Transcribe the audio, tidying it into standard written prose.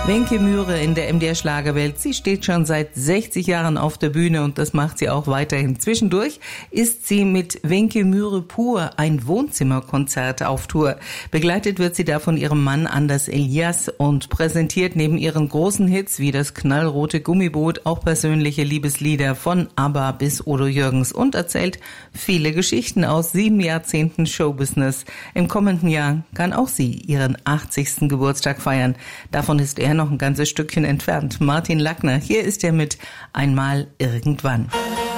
Wenke Myhre in der MDR-Schlagerwelt. Sie steht schon seit 60 Jahren auf der Bühne und das macht sie auch weiterhin. Zwischendurch ist sie mit Wenke Myhre pur ein Wohnzimmerkonzert auf Tour. Begleitet wird sie da von ihrem Mann Anders Elias und präsentiert neben ihren großen Hits wie das knallrote Gummiboot auch persönliche Liebeslieder von ABBA bis Udo Jürgens und erzählt viele Geschichten aus 7 Jahrzehnten Showbusiness. Im kommenden Jahr kann auch sie ihren 80. Geburtstag feiern. Davon ist er noch ein ganzes Stückchen entfernt. Martin Lackner, hier ist er mit Einmal irgendwann.